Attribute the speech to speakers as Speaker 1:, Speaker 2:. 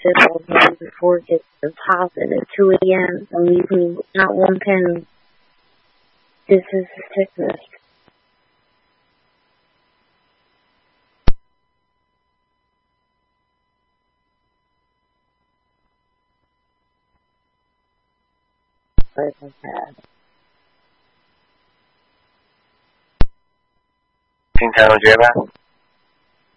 Speaker 1: it all day before it gets deposited at 2 a.m. and leave me not one penny. This is the sickness. Like I've had.
Speaker 2: 经常有觉吧？